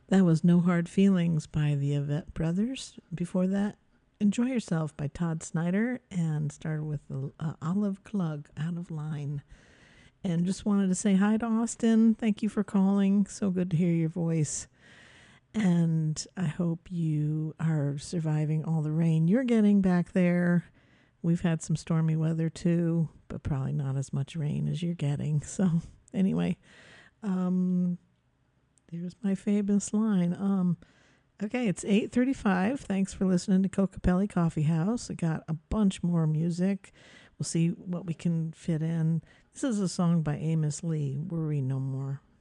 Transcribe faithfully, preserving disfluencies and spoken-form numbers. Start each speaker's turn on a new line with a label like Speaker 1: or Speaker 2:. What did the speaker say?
Speaker 1: That was No Hard Feelings by the Yvette Brothers. Before that, Enjoy Yourself by Todd Snyder, and started with uh, Olive Klug, Out of Line. And just wanted to say hi to Austin. Thank you for calling. So good to hear your voice. And I hope you are surviving all the rain you're getting back there. We've had some stormy weather too, but probably not as much rain as you're getting. So, anyway, um, there's my famous line. Um, okay, it's eight thirty-five. Thanks for listening to Cocapelli Coffee House. I got a bunch more music. We'll see what we can fit in. This is a song by Amos Lee, Worry No More.